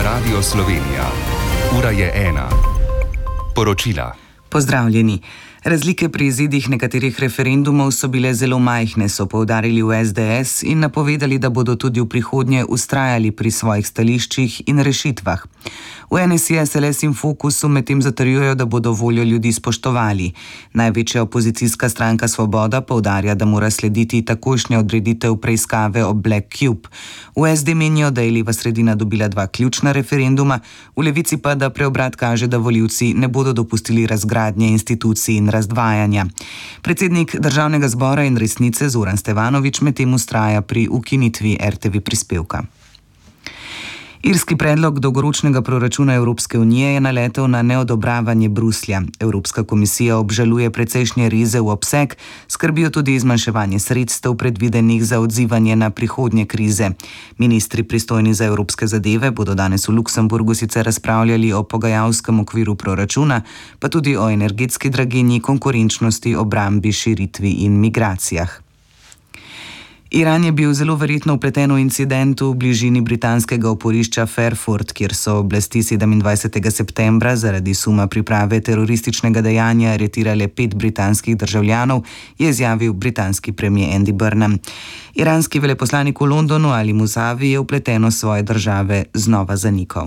Radio Slovenija. Ura je 1. Poročila. Pozdravljeni. Razlike pri izidih nekaterih referendumov so bile zelo majhne, so poudarili v SDS in napovedali, da bodo tudi v prihodnje vztrajali pri svojih stališčih in rešitvah. V NSI, SLS in Fokusu medtem zatrjujejo, da bodo voljo ljudi spoštovali. Največja opozicijska stranka Svoboda poudarja, da mora slediti takojšnja odreditev preiskave o Black Cube. V SD menijo, da je leva sredina dobila 2 ključna referenduma, v Levici pa, da preobrat kaže, da volivci ne bodo dopustili razgradnje institucij in razdvajanja. Predsednik Državnega zbora in Resnice Zoran Stevanović medtem vztraja pri ukinitvi RTV prispevka. Irski predlog dolgoročnega proračuna Evropske unije je naletel na neodobravanje Bruslja. Evropska komisija obžaluje precejšnje reze v obseg, skrbijo tudi zmanjševanje sredstev predvidenih za odzivanje na prihodnje krize. Ministri pristojni za evropske zadeve bodo danes v Luksemburgu sicer razpravljali o pogajalskem okviru proračuna, pa tudi o energetski draginji, konkurenčnosti, obrambi, širitvi in migracijah. Iran je bil zelo verjetno vpleten v incidentu v bližini britanskega oporišča Fairford, kjer so oblasti 27. septembra zaradi suma priprave terorističnega dejanja aretirale 5 britanskih državljanov, je izjavil britanski premier Andy Burnham. Iranski veleposlanik v Londonu Ali Musavi je vpletenost svoje države znova zanikal.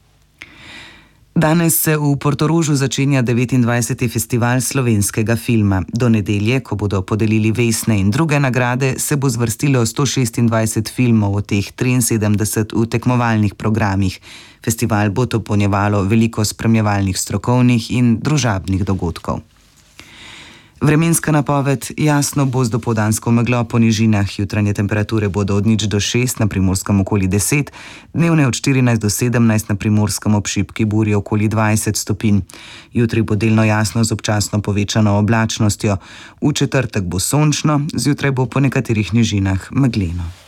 Danes se v Portorožu začenja 29. festival slovenskega filma. Do nedelje, ko bodo podelili vesne in druge nagrade, se bo zvrstilo 126 filmov, od teh 73 v tekmovalnih programih. Festival bo dopolnjevalo veliko spremljevalnih strokovnih in družabnih dogodkov. Vremenska napoved: jasno bo z dopoldansko meglo po nižinah, jutranje temperature bodo od 0 do 6, na Primorskem okoli 10, dnevne od 14 do 17, na Primorskem ob šibki burji okoli 20 stopinj. Jutri bo delno jasno z občasno povečano oblačnostjo, v četrtek bo sončno, zjutraj bo po nekaterih nižinah megleno.